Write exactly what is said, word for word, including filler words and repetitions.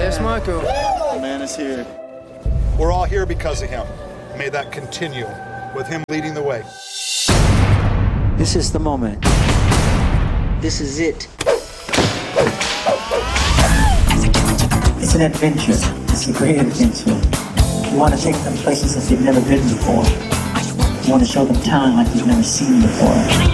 Yes, Michael. The man is here. We're all here because of him. May that continue with him leading the way. This is the moment. This is it. It's an adventure. It's a great adventure. You want to take them places that they've never been before. You want to show them town like you've never seen before.